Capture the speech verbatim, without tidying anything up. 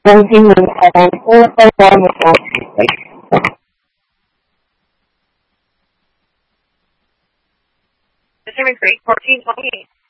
Ranking and four by one without Determined Creek, fourteen twenty-eight.